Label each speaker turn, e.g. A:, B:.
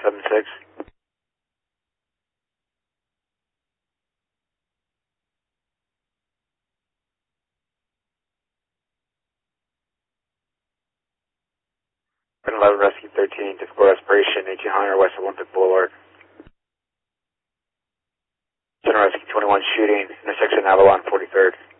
A: 76. Pin 11 Rescue 13, difficult respiration, 1800 west of Olympic Boulevard. Center Rescue 21 shooting, intersection Avalon 43rd.